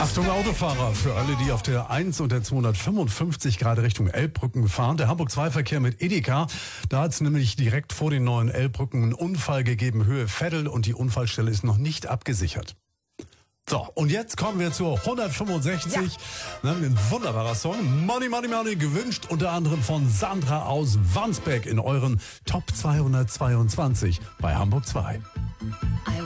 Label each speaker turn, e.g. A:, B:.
A: Achtung Autofahrer, für alle, die auf der 1 und der 255 gerade Richtung Elbbrücken fahren. Der Hamburg-2-Verkehr mit Edeka, da hat es nämlich direkt vor den neuen Elbbrücken einen Unfall gegeben, Höhe Veddel, und die Unfallstelle ist noch nicht abgesichert. So, und jetzt kommen wir zur 165. Ja. Ein wunderbarer Song. Money, Money, Money, gewünscht unter anderem von Sandra aus Wandsbek in euren Top 222 bei Hamburg 2.